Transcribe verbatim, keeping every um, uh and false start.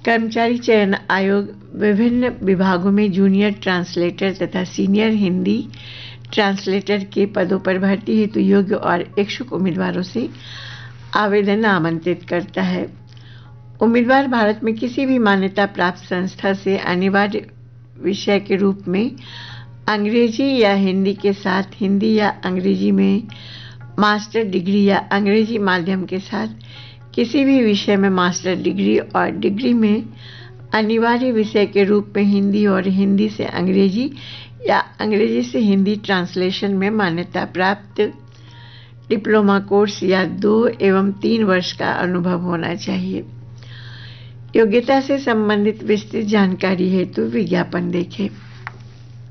कर्मचारी चयन आयोग विभिन्न विभागों में जूनियर ट्रांसलेटर तथा सीनियर हिंदी ट्रांसलेटर के पदों पर भर्ती हेतु योग्य और इच्छुक उम्मीदवारों से आवेदन आमंत्रित करता है। उम्मीदवार भारत में किसी भी मान्यता प्राप्त संस्था से अनिवार्य विषय के रूप में अंग्रेजी या हिंदी के साथ हिंदी या अंग्रेजी में मास्टर डिग्री या अंग्रेजी माध्यम के साथ किसी भी विषय में मास्टर डिग्री और डिग्री में अनिवार्य विषय के रूप में हिंदी और हिंदी से अंग्रेजी या अंग्रेजी से हिंदी ट्रांसलेशन में मान्यता प्राप्त डिप्लोमा कोर्स या दो एवं तीन वर्ष का अनुभव होना चाहिए। योग्यता से संबंधित विस्तृत जानकारी हेतु विज्ञापन देखें।